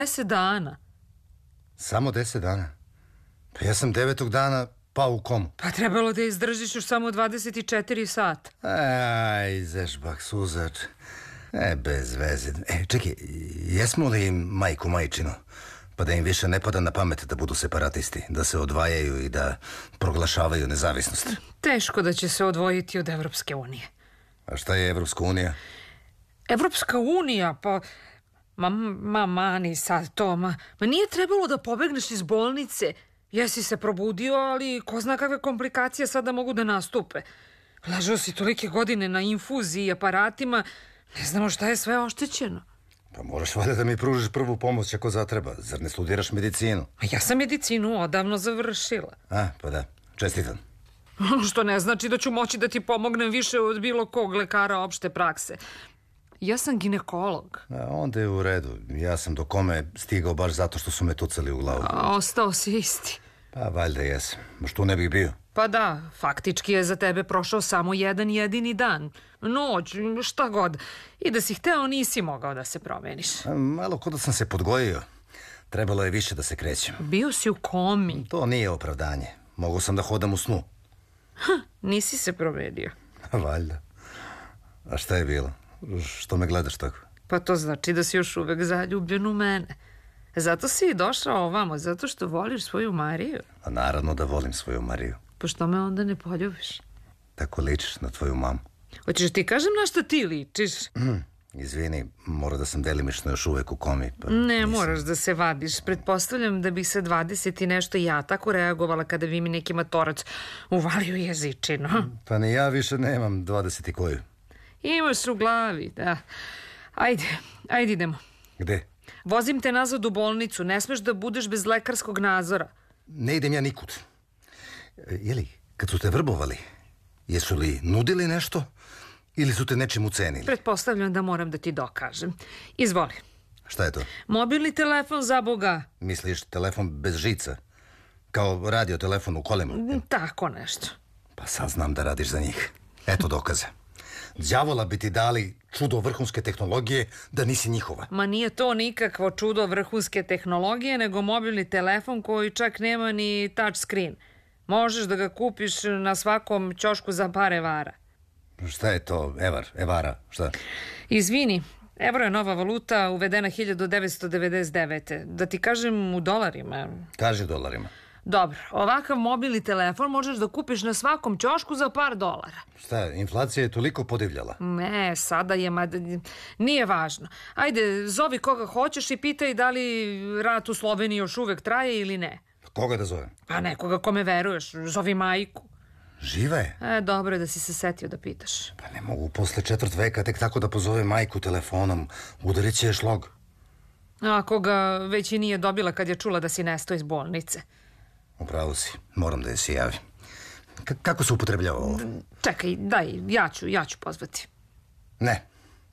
10 dana. Samo 10 dana? Pa ja sam 9. dana pao u komu. Pa trebalo da izdržiš još samo 24 sata. Aj, zežbak, suzač. Bez veze. Čekaj, jesmo li im majku majčinu? Pa da im više ne pada na pamet da budu separatisti, da se odvajaju i da proglašavaju nezavisnost. Teško da će se odvojiti od Evropske unije. A šta je Evropska unija? Evropska unija, pa... Mani sad to, ma nije trebalo da pobegneš iz bolnice. Jesi se probudio, ali ko zna kakve komplikacije sada mogu da nastupe. Ležao si tolike godine na infuziji i aparatima, ne znamo šta je sve oštećeno. Pa moraš valjda da mi pružiš prvu pomoć ako zatreba. Zar ne studiraš medicinu? A ja sam medicinu odavno završila. Pa da, čestitam. Što ne znači da ću moći da ti pomognem više od bilo kog lekara opšte prakse. Ja sam ginekolog. Onda je u redu. Ja sam do kome stigao baš zato što su me tucali u glavu. Ostao si isti. Pa valjda jesam. Što ne bih bio? Pa da, faktički je za tebe prošao samo jedan jedini dan. Noć, šta god. I da si hteo, nisi mogao da se promeniš. Malo ko da sam se podgojio. Trebalo je više da se krećem. Bio si u komi. To nije opravdanje. Mogao sam da hodam u snu. Nisi se promenio. Valjda. A šta je bilo? Što me gledaš tako? Pa to znači da si još uvek zaljubljen u mene. Zato si i došao ovamo, zato što voliš svoju Mariju. A naravno da volim svoju Mariju. Pa što me onda ne poljubiš? Tako ličiš na tvoju mamu. Hoćeš ti kažem na što ti ličiš? Izvini, mora da sam delimično još uvek u komi. Ne moraš da se vadiš. Pretpostavljam da bih se 20 i nešto ja tako reagovala kada bi mi neki matorac uvalio jezičinu. Pa ni ja više nemam 20 i koju. Imaš u glavi, da. Ajde idemo. Gde? Vozim te nazad u bolnicu, ne smeš da budeš bez lekarskog nadzora. Ne idem ja nikud. Jeli, kad su te vrbovali, jesu li nudili nešto ili su te nečim ucenili? Pretpostavljam da moram da ti dokažem. Izvoli. Šta je to? Mobilni telefon, za Boga. Misliš telefon bez žica? Kao radio telefon u kolima? Tako nešto. Pa sad znam da radiš za njih. Eto dokaze. Đavola bi ti dali čudo vrhunske tehnologije da nisi njihova. Ma nije to nikakvo čudo vrhunske tehnologije, nego mobilni telefon koji čak nema ni touch screen. Možeš da ga kupiš na svakom ćošku za par evara. Šta je to? Evara, šta? Izvini, evro je nova valuta uvedena 1999. Da ti kažem u dolarima. Kaži dolarima. Dobro, ovakav mobilni telefon možeš da kupiš na svakom ćošku za par dolara. Šta, inflacija je toliko podivljala? Ne, sada je, nije važno. Ajde, zovi koga hoćeš i pitaj da li rat u Sloveniji još uvek traje ili ne. Koga da zovem? Pa nekoga kome veruješ, zovi majku. Živa je? Dobro je da si se setio da pitaš. Pa ne mogu posle 4. veka tek tako da pozove majku telefonom. Udarit će je šlog. Ako ga već i nije dobila kad je čula da si nestao iz bolnice. Upravo si, moram da je se javim. Kako se upotrebljava ovo? Čekaj, daj, ja ću pozvati. Ne.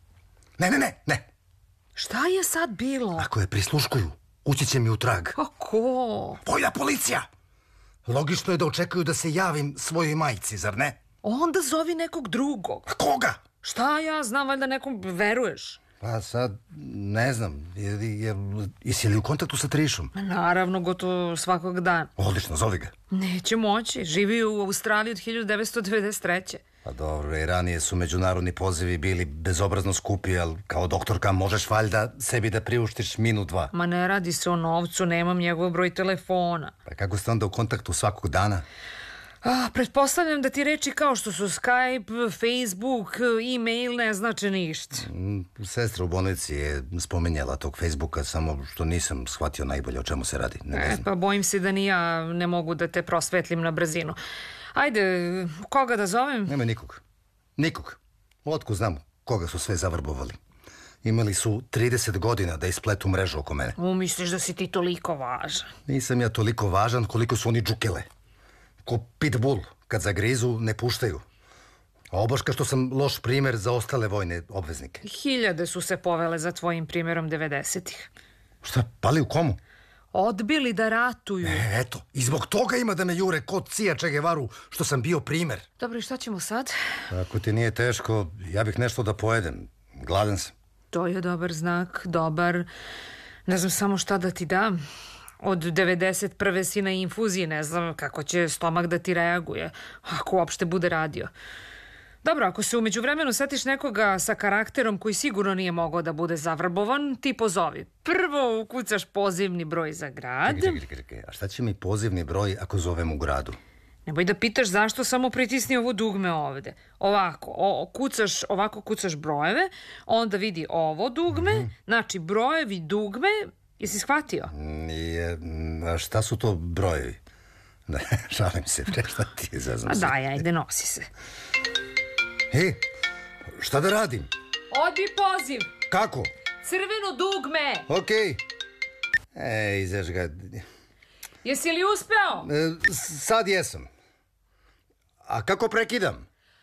Šta je sad bilo? Ako je prisluškuju, ući će mi u trag. A ko? Vojna policija! Logično je da očekuju da se javim svojoj majci, zar ne? Onda zovi nekog drugog. A koga? Šta ja znam, valjda nekom veruješ? Pa sad, ne znam, jesi li u kontaktu sa Trišom? Naravno, gotovo svakog dana. Odlično, zovi ga. Neće moći, živi u Australiji od 1993. Pa dobro, i ranije su međunarodni pozivi bili bezobrazno skupi, ali kao doktorka možeš valjda sebi da priuštiš minut, 2. Ma ne radi se o novcu, nemam njegov broj telefona. Pa kako ste onda u kontaktu svakog dana? Pretpostavljam da ti reči kao što su Skype, Facebook, e-mail ne znače ništa. Sestra u bolnici je spominjala tog Facebooka, samo što nisam shvatio najbolje o čemu se radi. Ne znam. Pa bojim se da ni ja ne mogu da te prosvetlim na brzinu. Ajde, koga da zovem? Nema nikog. Otko znam koga su sve zavrbovali. Imali su 30 godina da ispletu mrežu oko mene. Misliš da si ti toliko važan? Nisam ja toliko važan koliko su oni džukele. Ko pitbull, kad zagrizu, ne puštaju. A obaška što sam loš primer za ostale vojne obveznike. 1000 su se povele za tvojim primjerom 90-ih. Šta, pali u komu? Odbili da ratuju. Eto, i zbog toga ima da me jure kod Cija Che Guevaru, što sam bio primer. Dobro, i šta ćemo sad? Ako ti nije teško, ja bih nešto da pojedem. Gladan sam. To je dobar znak, dobar. Ne znam samo šta da ti dam. Od 91. si na infuziji, ne znam kako će stomak da ti reaguje, ako uopšte bude radio. Dobro, ako se umeđu vremenu setiš nekoga sa karakterom koji sigurno nije mogao da bude zavrbovan, ti pozovi. Prvo ukucaš pozivni broj za grad. Čekaj, a šta će mi pozivni broj ako zovem u gradu? Nemoj da pitaš zašto, samo pritisni ovo dugme ovde. Ovako, kucaš brojeve, onda vidi ovo dugme, znači brojevi dugme, jesi shvatio? A šta su to brojevi? Ne, šalim se, šta ti je zazam se. A daj, ajde, nosi se. Šta da radim? Odbi poziv. Kako? Crveno dugme. Okej. Izveš ga. Jesi li uspeo? Sad jesam. A kako prekidam?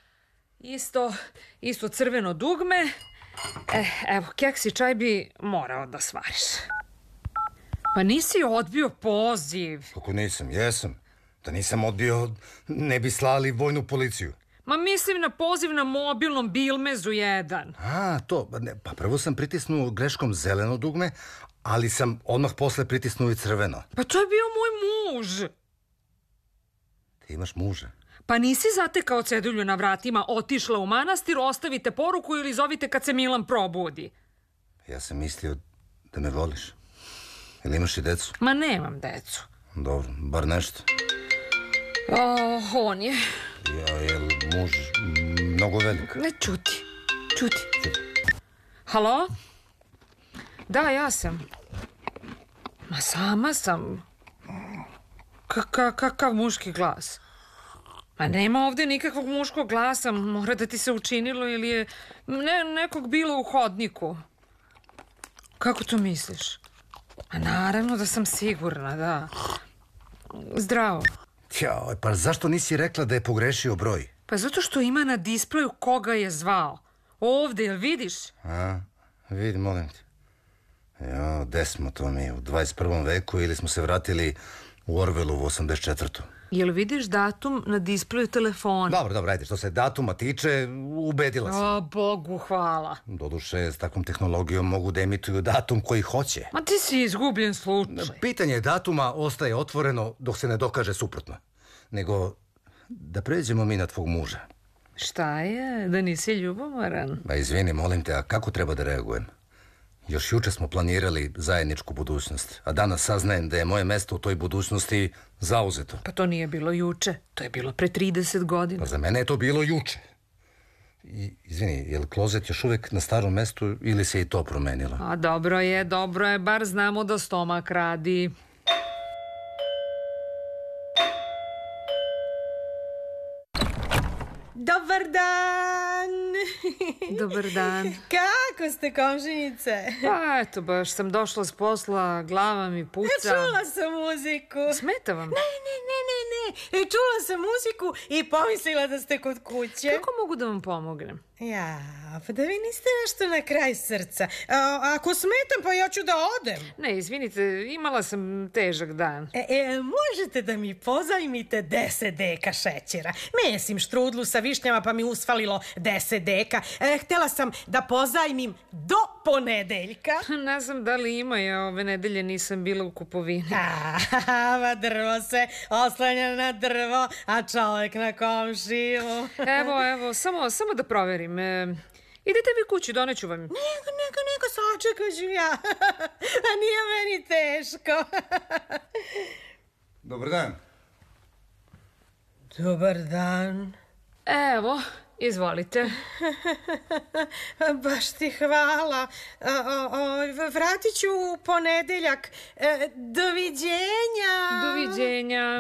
Isto crveno dugme. Evo, keks i čaj bi morao da svariš. Pa nisi odbio poziv. Kako nisam, jesam. Da nisam odbio, ne bi slali vojnu policiju. Ma mislim na poziv na mobilnom Bilmezu 1. To. Pa prvo sam pritisnuo greškom zeleno dugme, ali sam odmah posle pritisnuo i crveno. Pa to je bio moj muž. Ti imaš muža? Pa nisi zatekao cedulju na vratima, otišla u manastir, ostavite poruku ili zovite kad se Milan probudi. Ja sam mislio da me voliš. Ili imaš i decu? Ma nemam decu. Dobro, bar nešto. On je. Je li muž mnogo velik? Ne, čuti. Halo? Da, ja sam. Ma sama sam. Kakav muški glas? Ma nema ovde nikakvog muškog glasa. Mora da ti se učinilo ili je nekog bilo u hodniku. Kako to misliš? A naravno da sam sigurna, da. Zdravo. Pa zašto nisi rekla da je pogrešio broj? Pa zato što ima na displeju koga je zvao. Ovde, jel vidiš? Vidi, molim te. Gde smo to mi? U 21. veku ili smo se vratili u Orwellu u 84. Jel vidiš datum na displeju telefona? Dobro, ajde, što se datuma tiče, ubedila sam. Bogu hvala. Doduše, s takvom tehnologijom mogu da emituju datum koji hoće. Ma ti si izgubljen slučaj. Pitanje datuma ostaje otvoreno dok se ne dokaže suprotno. Nego da pređemo mi na tvog muža. Šta je? Da nisi ljubomoran? Izvini, molim te, a kako treba da reagujem? Još juče smo planirali zajedničku budućnost, a danas saznajem da je moje mesto u toj budućnosti zauzeto. Pa to nije bilo juče, to je bilo pre 30 godina. Pa za mene je to bilo juče. Izvini, je li klozet još uvek na starom mestu ili se i to promenilo? A dobro je, bar znamo da stomak radi. Dobar dan! Dobar dan. Kako ste, komšinice? Pa eto, baš sam došla s posla, glava mi puca. Čula sam muziku. Smeta vam? Ne. Čula sam muziku i pomislila da ste kod kuće. Kako mogu da vam pomognem? Pa da vi niste nešto na kraj srca. Ako smetam, pa ja ću da odem. Ne, izvinite, imala sam težak dan. Možete da mi pozajmite 10 deka šećera. Mesim štrudlu sa višnjama pa mi usfalilo 10 deka. Htela sam da pozajmim do ponedeljka. Ne znam da li ima, ja ove nedelje nisam bila u kupovini. Drvo se oslanja na drvo, a čovek na komšiju. Evo, samo da proverim. Idete vi kući, doneću vam. Nego, sačekat ću ja. A nije meni teško. Dobar dan. Dobar dan. Evo, izvolite. Baš ti hvala. Vratit ću u ponedeljak. Doviđenja. Doviđenja.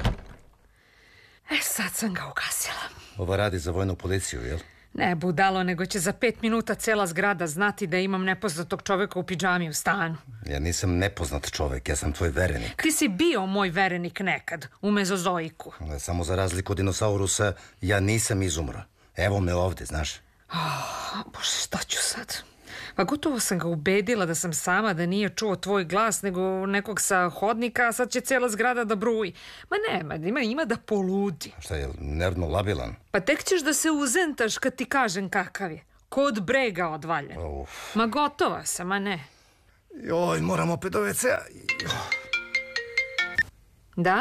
Sad sam ga ugasila. Ova radi za vojnu policiju, jel? Ne budalo, nego će za 5 minuta cela zgrada znati da imam nepoznatog čoveka u pidžami u stanu. Ja nisam nepoznat čovek, ja sam tvoj verenik. Ti si bio moj verenik nekad, u Mezozoiku. Samo za razliku od dinosaurusa, ja nisam izumro. Evo me ovde, znaš. Bože, šta ću sad? Pa gotovo sam ga ubedila da sam sama, da nije čuo tvoj glas, nego nekog sa hodnika, a sad će cela zgrada da bruji. Ma nema, ima da poludi. Šta je, nervno labilan? Pa tek ćeš da se uzentaš kad ti kažem kakav je. Kod brega odvaljen. Ma gotova sam, a ne. Joj, moram opet do WC-a. Da?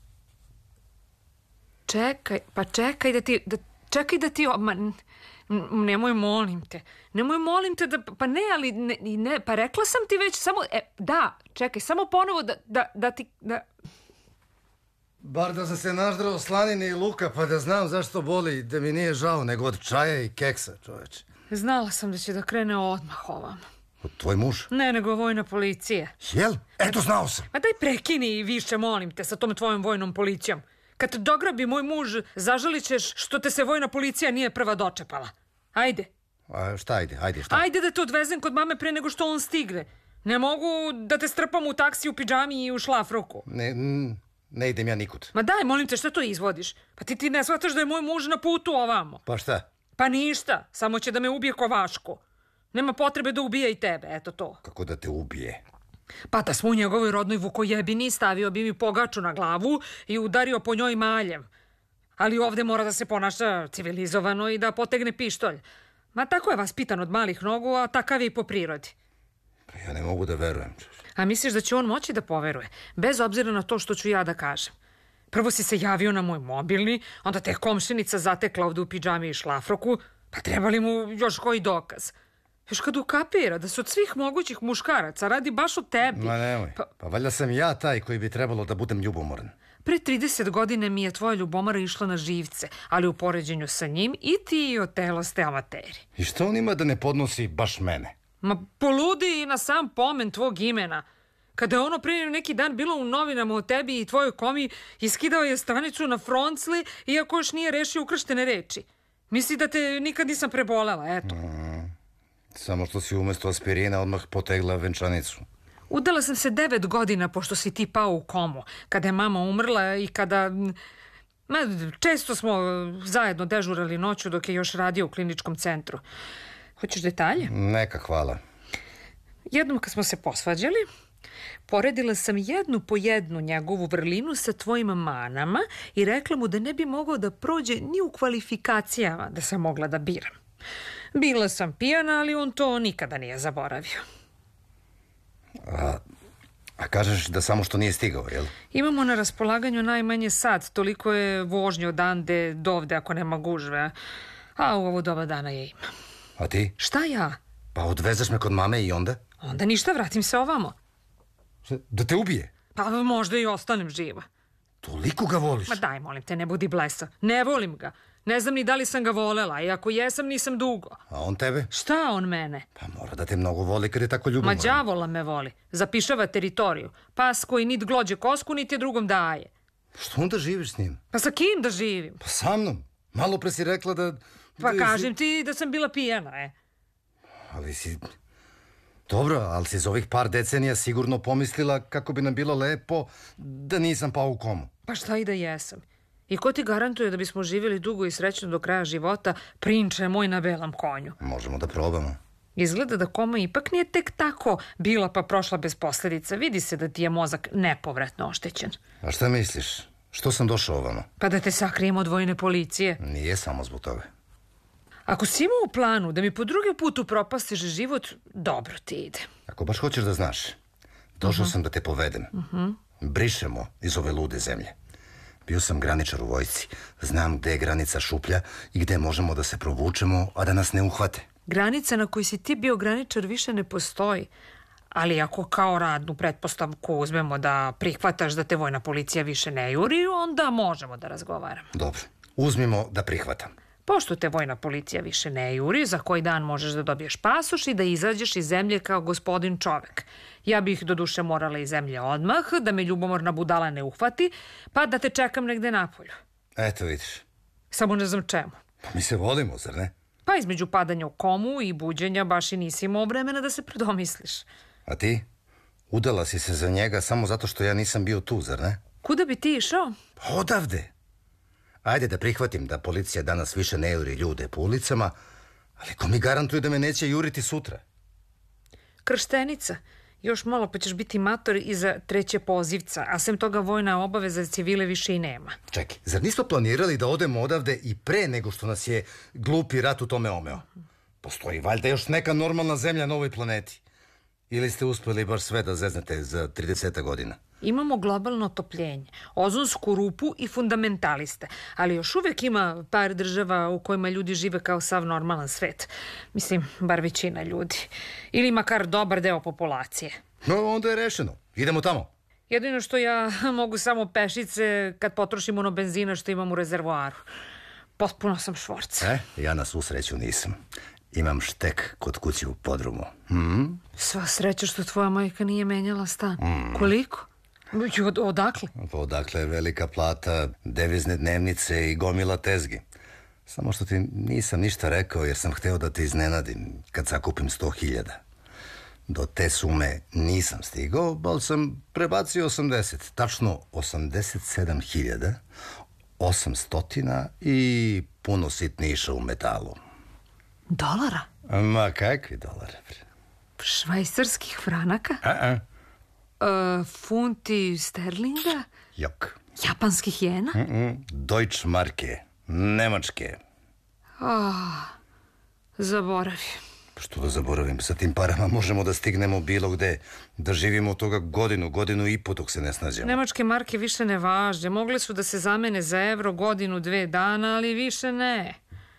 Čekaj da ti... Nemoj, molim te. Nemoj, molim te da... Pa ne, ali... Ne, pa rekla sam ti već samo... Da, čekaj, samo ponovo da ti... Bar da sam se naždrao slanine i luka, pa da znam zašto boli, da mi nije žao, nego od čaja i keksa, čoveče. Znala sam da će da krene odmah ovam. Tvoj muž? Ne, nego vojna policija. Jel? Eto, znao sam. Ma daj prekini više, molim te, sa tom tvojom vojnom policijom. Kad te dograbi moj muž, zažalit ćeš što te se vojna policija nije prva dočepala. Ajde. A šta ajde? Ajde, šta? Ajde da te odvezem kod mame pre nego što on stigne. Ne mogu da te strpam u taksi, u pidžami i u šlafroku. Ne idem ja nikud. Ma daj, molim te, šta to izvodiš? Pa ti ne shvataš da je moj muž na putu ovamo. Pa šta? Pa ništa, samo će da me ubije Kovaško. Nema potrebe da ubija i tebe, eto to. Kako da te ubije? Pa da smo u njegovoj rodnoj Vukojebini, stavio bi mi pogaču na glavu i udario po njoj maljem. Ali ovde mora da se ponaša civilizovano i da potegne pištolj. Ma tako je vaspitan od malih nogu, a takav je i po prirodi. Pa ja ne mogu da verujem. A misliš da će on moći da poveruje, bez obzira na to što ću ja da kažem? Prvo si se javio na moj mobilni, onda te komšinica zatekla ovde u pidžami i šlafroku, pa treba li mu još koji dokaz? Još kad ukapira da se od svih mogućih muškaraca radi baš o tebi... Ma nemoj, pa valjda sam ja taj koji bi trebalo da budem ljubomoran. Pre 30 godine mi je tvoja ljubomora išla na živce, ali u poređenju sa njim i ti i Otelo ste amateri. I što on ima da ne podnosi baš mene? Ma poludi i na sam pomen tvog imena. Kada je ono prije neki dan bilo u novinama o tebi i tvojoj komi, iskidao je stranicu na froncli, iako još nije rešio ukrštene reči. Misli da te nikad nisam prebolela, eto. Samo što si umesto aspirina odmah potegla venčanicu. Udala sam se 9 godina pošto si ti pao u komu, kada je mama umrla i kada... često smo zajedno dežurali noću dok je još radio u kliničkom centru. Hoćeš detalje? Neka, hvala. Jednom kad smo se posvađali, poredila sam jednu po jednu njegovu vrlinu sa tvojim manama i rekla mu da ne bi mogao da prođe ni u kvalifikacijama da sam mogla da biram. Bila sam pijana, ali on to nikada nije zaboravio. A kažeš da samo što nije stigao, jel? Imamo na raspolaganju najmanje sat, toliko je vožnje odande do ovde ako nema gužve. A u ovo doba dana je ima. A ti? Šta ja? Pa odvezeš me kod mame i onda? Onda ništa, vratim se ovamo. Da te ubije? Pa možda i ostanem živa. Toliko ga voliš? Ma daj, molim te, ne budi blesa. Ne volim ga. Ne znam ni da li sam ga volela, i ako jesam, nisam dugo. A on tebe? Šta on mene? Pa mora da te mnogo voli kad je tako ljubomoran. Ma đavola me voli. Zapišava teritoriju. Pas koji nit glođe kosku, nit je drugom daje. Što onda živiš s njim? Pa sa kim da živim? Pa sa mnom. Malo pre si rekla da... Pa kažem ti da sam bila pijana, Ali si... Dobro, ali si za ovih par decenija sigurno pomislila kako bi nam bilo lepo da nisam pao u komu. Pa šta i da jesam. I ko ti garantuje da bismo živjeli dugo i srećno do kraja života, prinče moj na belam konju? Možemo da probamo. Izgleda da koma ipak nije tek tako bila pa prošla bez posljedica. Vidi se da ti je mozak nepovratno oštećen. A šta misliš? Što sam došao ovamo? Pa da te sakrijem od vojne policije. Nije samo zbog toga. Ako si imao u planu da mi po drugi put upropastiš život, dobro ti ide. Ako baš hoćeš da znaš, došao sam da te povedem. Brišemo iz ove lude zemlje. Bio sam graničar u vojsci. Znam gde je granica šuplja i gde možemo da se provučemo, a da nas ne uhvate. Granica na kojoj si ti bio graničar više ne postoji. Ali ako kao radnu pretpostavku uzmemo da prihvataš da te vojna policija više ne juri, onda možemo da razgovaramo. Dobro, uzmimo da prihvatam. Pošto te vojna policija više ne juri, za koji dan možeš da dobiješ pasoš i da izađeš iz zemlje kao gospodin čovek. Ja bih doduše morala iz zemlje odmah, da me ljubomorna budala ne uhvati, pa da te čekam negde napolju. Eto vidiš. Samo ne znam čemu. Pa mi se volimo, zar ne? Pa između padanja u komu i buđenja baš i nisi imao vremena da se predomisliš. A ti? Udala si se za njega samo zato što ja nisam bio tu, zar ne? Kuda bi ti išao? Pa odavde. Ajde da prihvatim da policija danas više ne juri ljude po ulicama, ali ko mi garantuje da me neće juriti sutra? Krštenica. Još malo pa ćeš biti mator i za treće pozivca, a sem toga vojna obaveza za civile više i nema. Čekaj, zar nismo planirali da odemo odavde i pre nego što nas je glupi rat u tome omeo? Postoji valjda još neka normalna zemlja na ovoj planeti. Ili ste uspeli baš sve da zeznete za 30 godina? Imamo globalno otopljenje, ozonsku rupu i fundamentaliste, ali još uvek ima par država u kojima ljudi žive kao sav normalan svet. Mislim, bar većina ljudi. Ili makar dobar deo populacije. No, onda je rešeno. Idemo tamo. Jedino što ja mogu samo pešice kad potrošim ono benzina što imam u rezervoaru. Potpuno sam švorc. Ja na svu sreću nisam. Imam štek kod kuće u podrumu. Sva sreća što tvoja majka nije menjala stan. Koliko? Odakle? Odakle je velika plata, devizne dnevnice i gomila tezgi. Samo što ti nisam ništa rekao jer sam hteo da te iznenadim kad sakupim 100.000. Do te sume nisam stigao, ali sam prebacio 80. Tačno 87.800 i puno sitniša u metalu. Dolara? Ma kakvi dolare? Švajcarskih franaka? Funti sterlinga? Jok. Japanskih jena? Deutsche marke, nemačke. Zaboravi. Što da zaboravim, sa tim parama možemo da stignemo bilo gde, da živimo od toga godinu i po dok se ne snađemo. Nemačke marke više ne važe. Mogle su da se zamene za evro 1-2 dana, ali više ne.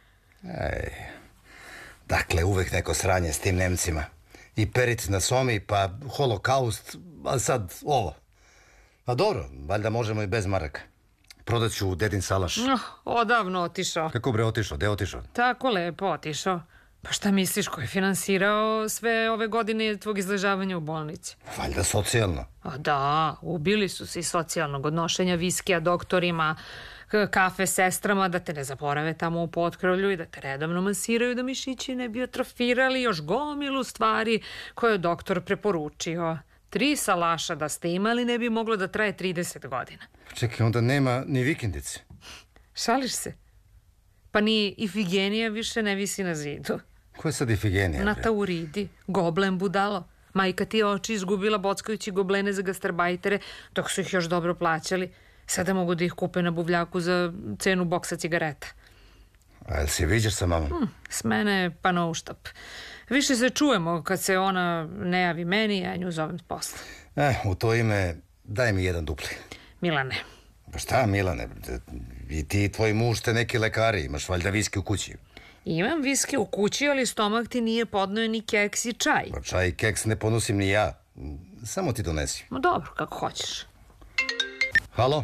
Dakle, uvek neko sranje s tim Nemcima. I perit na somi, pa holokaust, a sad ovo. A dobro, valjda možemo i bez maraka. Prodat ću dedin salaš. Odavno otišao. Kako bre otišao? Gde otišao? Tako lepo otišao. Pa šta misliš, ko je finansirao sve ove godine tvog izležavanja u bolnici? Valjda socijalno. A da, ubili su se i socijalnog odnošenja viskija doktorima, kafe sestrama, da te ne zaborave tamo u potkrovlju i da te redovno masiraju da mišići ne bi atrofirali, još gomilu stvari koje je doktor preporučio. 3 salaša da ste imali ne bi moglo da traje 30 godina. Čekaj, onda nema ni vikendice. Šališ se? Pa ni Ifigenija više ne visi na zidu. Ko je sad Ifigenija? Na Tauridi, goblen budalo. Majka ti je oči izgubila bockajući goblene za gastarbajtere dok su ih još dobro plaćali. Sada mogu da ih kupe na buvljaku za cenu boksa cigareta. A jel se viđaš sa mamom? S mene pa na uštap. Više se čujemo kad se ona ne javi meni, ja nju zovem s posla. U to ime daj mi jedan dupli. Milane. Pa šta Milane? I ti i tvoj muž ste neki lekari, imaš valjda viski u kući. Imam viski u kući, ali stomak ti nije podnoje ni keks i čaj. Pa čaj i keks ne ponosim ni ja. Samo ti donesi. Dobro, kako hoćeš. Halo?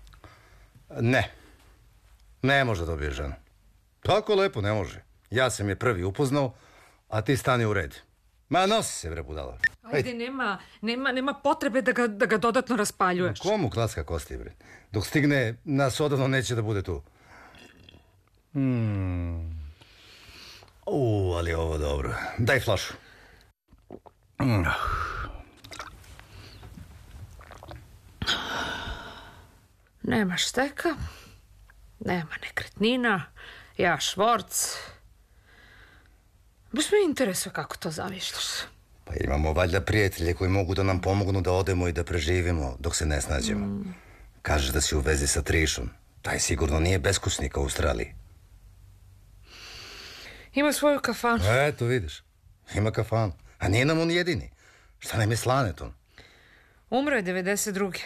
Ne može dobije ženu. Tako lepo ne može. Ja sam je prvi upoznao, a ti stani u red. Ma nosi se bre budala. Ajde, nema potrebe da ga dodatno raspaljuješ. Komu klaska kosti bre? Dok stigne, nas odavno neće da bude tu. Ali ovo dobro. Daj flašu. Nema šteka, nema nekretnina, ja švorc. Baš me interesuje kako to zamišljaš. Pa imamo valjda prijatelje koji mogu da nam pomognu da odemo i da preživimo dok se ne snađemo. Kažeš da si u vezi sa Trišom. Taj sigurno nije beskućnik u Australiji. Ima svoju kafanu. Eto vidiš, ima kafanu. A nije nam on jedini. Šta nam je Slaneton? Umro je 92.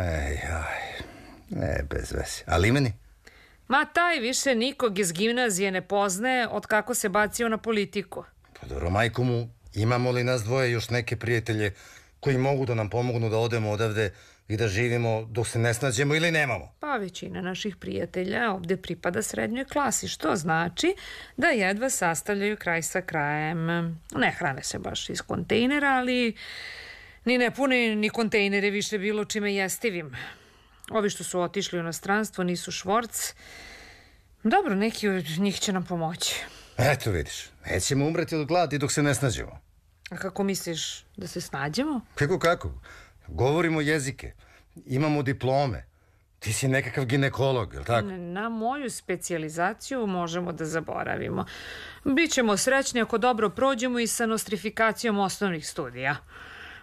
Bez veze. A Limeni? Ma taj više nikog iz gimnazije ne poznaje od kako se bacio na politiku. Pa dobro, majku mu, imamo li nas dvoje još neke prijatelje koji mogu da nam pomognu da odemo odavde i da živimo dok se ne snađemo ili nemamo? Pa većina naših prijatelja ovde pripada srednjoj klasi, što znači da jedva sastavljaju kraj sa krajem. Ne hrane se baš iz kontejnera, ali ni ne pune ni kontejnere više bilo čime jestivim. Ovi što su otišli u inostranstvo nisu švorc. Dobro, neki od njih će nam pomoći. Eto vidiš, nećemo umreti od gladi dok se ne snađemo. A kako misliš da se snađemo? Kako? Govorimo jezike, imamo diplome. Ti si nekakav ginekolog, je li tako? Na moju specijalizaciju možemo da zaboravimo. Bićemo srećni ako dobro prođemo i sa nostrifikacijom osnovnih studija.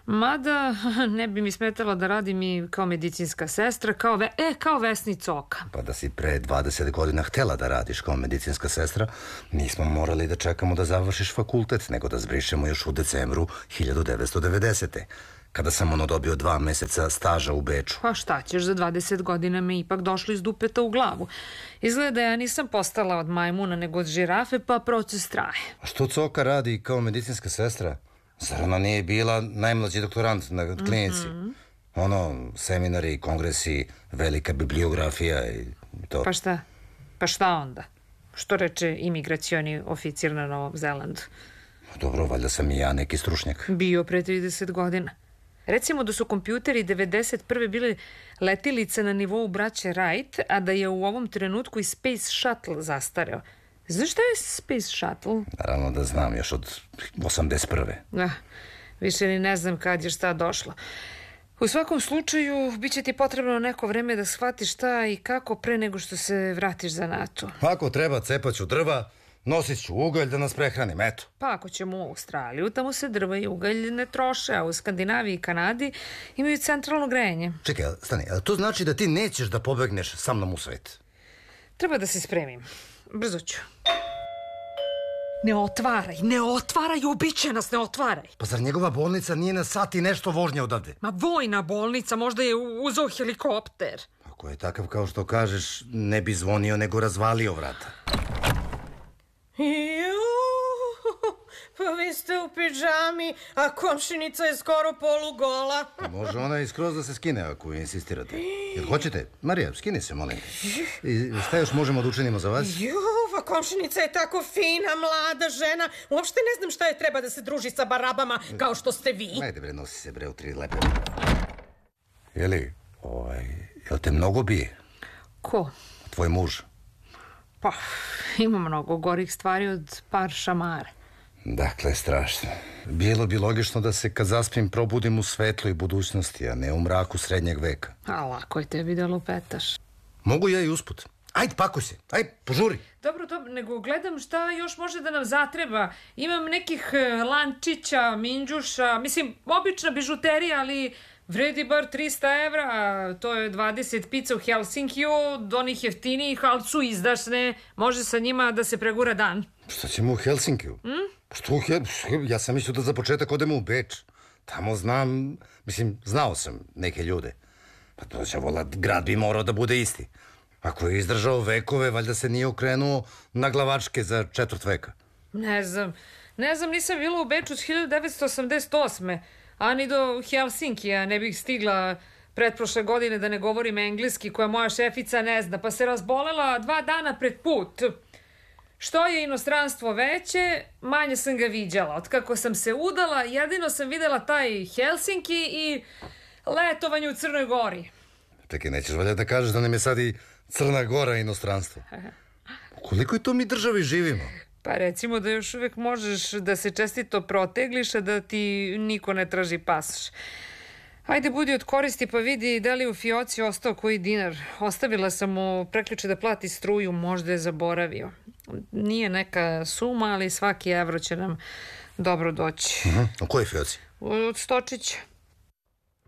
Mada ne bi mi smetalo da radim i kao medicinska sestra, kao Vesni Coka. Pa da si pre 20 godina htela da radiš kao medicinska sestra, nismo morali da čekamo da završiš fakultet, nego da zbrišemo još u decembru 1990. Kada sam dobio 2 meseca staža u Beču. Pa šta ćeš, za 20 godina me ipak došlo iz dupeta u glavu. Izgleda ja nisam postala od majmuna nego od žirafe, pa proces traje. A što Coka radi kao medicinska sestra? Zar ona nije bila najmlađi doktorant na klinici? Seminari, kongresi, velika bibliografija i to. Pa šta onda? Što reče imigracioni oficir na Novom Zelandu? Dobro, valjda sam i ja neki stručnjak. Bio pre 30 godina. Recimo da su kompjuteri 91. bili letilice na nivou braće Wright, a da je u ovom trenutku i Space Shuttle zastareo. Znaš šta je Space Shuttle? Naravno da znam, još od 81. Više ni ne znam kad je šta došlo. U svakom slučaju, bit će ti potrebno neko vreme da shvatiš šta i kako pre nego što se vratiš za NATO. Ako treba, cepaću drva, nosit ću ugalj da nas prehranim, eto. Pa ako ćemo u Australiju, tamo se drva i ugalj ne troše, a u Skandinaviji i Kanadi imaju centralno grejanje. Čekaj, stani, to znači da ti nećeš da pobegneš sa mnom u svet? Treba da se spremim. Brzo ću. Ne otvaraj, ubiće nas, ne otvaraj. Pa zar njegova bolnica nije na sat i nešto vožnje odavde? Ma vojna bolnica, možda je uzeo helikopter. Ako je takav kao što kažeš, ne bi zvonio nego razvalio vrata. Pa vi ste u pidžami, a komšinica je skoro polugola. Može ona i skroz da se skine ako insistirate. Jel hoćete? Marija, skini se, molim. I šta još možemo da učinimo za vas? Komšinica je tako fina, mlada žena. Uopšte ne znam šta je treba da se druži sa barabama kao što ste vi. Ajde bre, nosi se bre u 3 lepe. Jel te mnogo bije? Ko? Tvoj muž. Pa, ima mnogo gorih stvari od par šamara. Dakle, strašno. Bilo bi logično da se kad zaspim probudim u svetloj budućnosti, a ne u mraku srednjeg veka. A lako je tebi da lupetaš. Mogu ja i usput. Ajde, pakuj se. Ajde, požuri. Dobro, nego gledam šta još može da nam zatreba. Imam nekih lančića, minđuša, mislim, obična bižuterija, ali vredi bar 300 evra. To je 20 pizza u Helsinkiju, od onih jeftinijih, ali su izdašne. Može sa njima da se pregura dan. Šta ćemo u Helsinkiju? Ja sam mislio da za početak odemo u Beč. Tamo znao sam neke ljude. Pa to će grad bi morao da bude isti. Ako je izdržao vekove, valjda se nije okrenuo na glavačke za 4. veka. Ne znam, nisam bila u Beču od 1988. A ni do Helsinkija ne bih stigla pretprošle godine, da ne govorim engleski, koja moja šefica ne zna, pa se razbolela 2 dana pred put. Što je inostranstvo veće, manje sam ga viđala. Otkako sam se udala, jedino sam videla taj Helsinki i letovanje u Crnoj Gori. Čekaj, nećeš valjda da kažeš da nam je sad i Crna Gora inostranstvo? U koliko i to mi državi živimo? Pa recimo da još uvek možeš da se čestito protegliš, a da ti niko ne traži pasoš. Ajde, budi od koristi pa vidi da li u fioci ostao koji dinar. Ostavila sam mu prekjuče da plati struju, možda je zaboravio. Nije neka suma, ali svaki evro će nam dobro doći. U kojoj fioci? Od Stočića.